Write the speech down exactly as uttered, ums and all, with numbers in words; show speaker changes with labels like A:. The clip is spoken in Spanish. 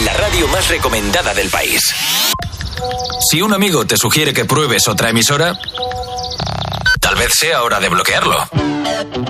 A: la radio más recomendada del país. Si un amigo te sugiere que pruebes otra emisora, tal vez sea hora de bloquearlo.